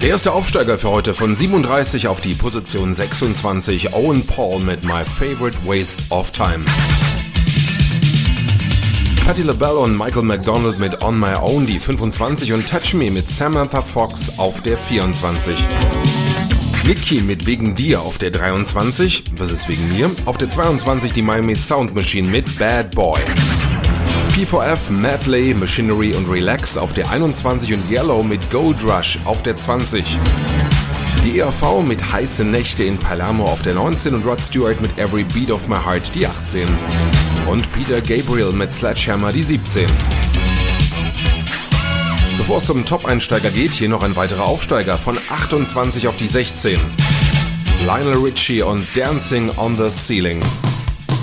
Der erste Aufsteiger für heute von 37 auf die Position 26, Owen Paul mit My Favorite Waste of Time. Patti LaBelle und Michael McDonald mit On My Own die 25 und Touch Me mit Samantha Fox auf der 24. Nicki mit Wegen dir auf der 23, was ist wegen mir? Auf der 22 die Miami Sound Machine mit Bad Boy. P4F, Madley, Machinery und Relax auf der 21 und Yellow mit Gold Rush auf der 20. Die ERV mit Heiße Nächte in Palermo auf der 19 und Rod Stewart mit Every Beat of My Heart die 18. Und Peter Gabriel mit Sledgehammer die 17. Bevor es zum Top-Einsteiger geht, hier noch ein weiterer Aufsteiger von 28 auf die 16. Lionel Richie und Dancing on the Ceiling.